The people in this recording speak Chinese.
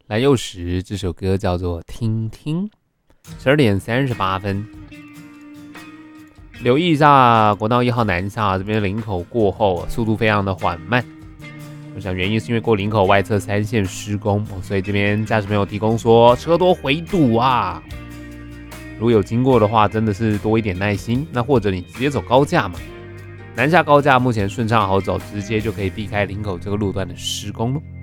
蓝又时这首歌叫做《听听》，12点38分。留意一下国道1号南下这边林口过后，速度非常的缓慢。我想原因是因为过林口外侧3线施工，所以这边驾驶朋友提供说车多回堵啊。如果有经过的话，真的是多一点耐心。那或者你直接走高架嘛，南下高架目前顺畅好走，直接就可以避开林口这个路段的施工了。